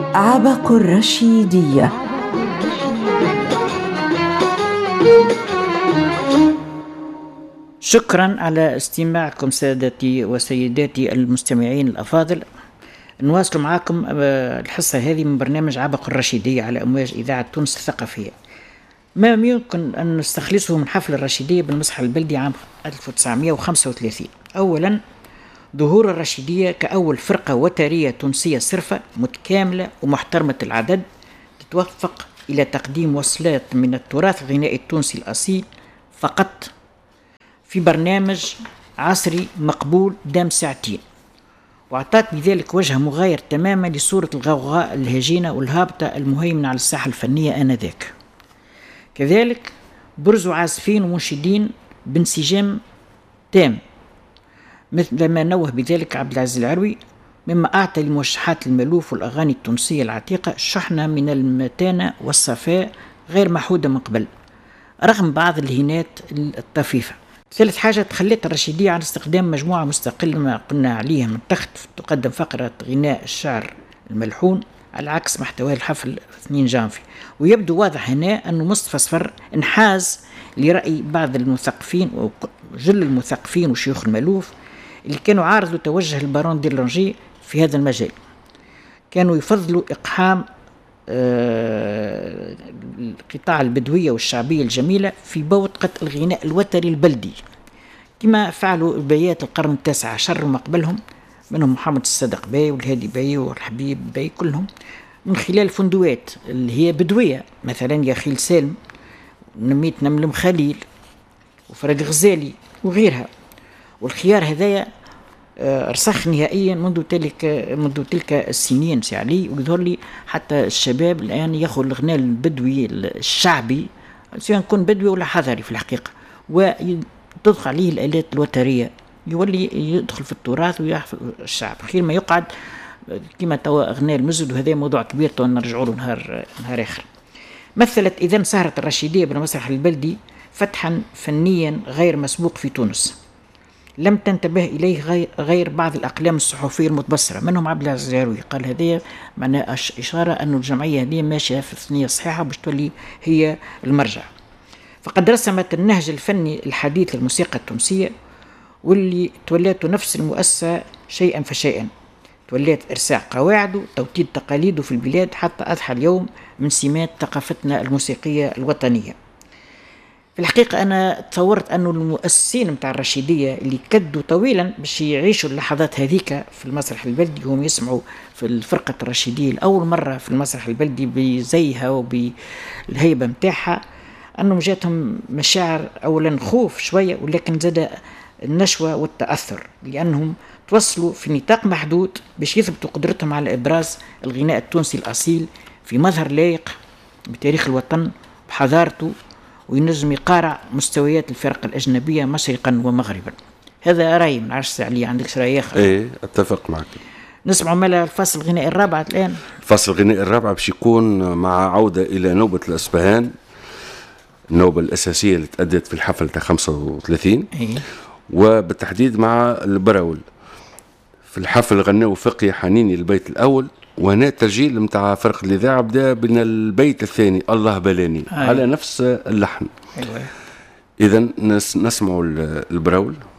عبق الرشيدية. شكرا على استماعكم سادتي وسيداتي المستمعين الأفاضل. نواصل معكم الحصة هذه من برنامج عبق الرشيدية على أمواج إذاعة تونس الثقافية. ما يمكن أن نستخلصه من حفل الرشيدية بالمسرح البلدي عام 1935. أولا، ظهور الرشيدية كأول فرقة وترية تونسية صرفة متكاملة ومحترمة العدد، تتوفق إلى تقديم وصلات من التراث الغنائي التونسي الأصيل فقط في برنامج عصري مقبول دام ساعتين، وأعطت بذلك وجه مغاير تماما لصورة الغوغاء الهجينة والهابطة المهيمنة على الساحة الفنية آنذاك. كذلك برزوا عازفين ومنشدين بانسجام تام مثل ما نوه بذلك عبد العزيز العروي، مما أعطى لموشحات المألوف والأغاني التونسية العتيقة شحنة من المتانة والصفاء غير محودة من قبل، رغم بعض الهينات الطفيفة. ثالث حاجة تخلت الرشيدية عن استخدام مجموعة مستقلة ما قلنا عليها من تحت، تقدم فقرة غناء الشعر الملحون على عكس محتوى الحفل 2 جانفي. ويبدو واضح هنا أنه مصطفى صفر انحاز لرأي بعض المثقفين وجل المثقفين وشيوخ المألوف اللي كانوا عارضوا توجه البارون دي لونجي في هذا المجال. كانوا يفضلوا إقحام القطاع البدوية والشعبية الجميلة في بوتقة الغناء الوتري البلدي، كما فعلوا بيات القرن ال19 وما قبلهم، منهم محمد الصدق باي والهادي باي والحبيب باي، كلهم من خلال فندوات اللي هي بدوية، مثلا يا خيل سالم، نميت نملم خليل، وفرج غزالي وغيرها. والخيار هذايا رسخ نهائيا منذ تلك السنين سعلي، ويظهر لي حتى الشباب الآن يأخذ الغناء البدوي الشعبي، سواء يكون بدوي ولا حضري في الحقيقة، وتدخل عليه الآلات الوترية، يولي يدخل في التراث ويحفظ الشعب خير ما يقعد كما توا أغناء المزد. وهذا موضوع كبير تو نرجعوا له نهار آخر. مثلت إذن سهرة الرشيدية بالمسرح البلدي فتحا فنيا غير مسبوق في تونس، لم تنتبه إليه غير بعض الأقلام الصحفية المتبصرة، منهم عبد العزيز العروي. قال هذه معناها إشارة أن الجمعية هذه ماشية في الثنية الصحيحة باش تولي هي المرجع. فقد رسمت النهج الفني الحديث للموسيقى التونسية، واللي توليت نفس المؤسسة شيئا فشيئا، توليت إرساع قواعده توطيد تقاليده في البلاد حتى أضحى اليوم من سمات ثقافتنا الموسيقية الوطنية. في الحقيقة أنا تصورت أنه المؤسسين متاع الرشيدية اللي كدوا طويلا باش يعيشوا اللحظات هذيك في المسرح البلدي، هم يسمعوا في الفرقة الرشيدية لأول مرة في المسرح البلدي بزيها وبالهيبة متاعها، أنهم جاتهم مشاعر أولا خوف شوية، ولكن زاد النشوة والتأثر، لأنهم توصلوا في نطاق محدود باش يثبتوا قدرتهم على إبراز الغناء التونسي الأصيل في مظهر لايق بتاريخ الوطن بحضارته، وينجم يقارع مستويات الفرق الأجنبية مشرقا ومغربا. هذا رأيي، من 10 علي. عندك رأي آخر؟ ايه اتفق معك. نسمع مالا الفصل الغنائي الرابع الآن. الفصل الغنائي الرابع باش يكون مع عودة إلى نوبة الأسبهان، النوبة الأساسية اللي تأدت في الحفل تاع 35. وبالتحديد مع البراول. في الحفل غنوا فقي حنيني البيت الأول، وهنا التسجيل متاع فرقة الإذاعة بدا من البيت الثاني الله بلاني على نفس اللحن. أيوة. إذن نسمعوا البراول.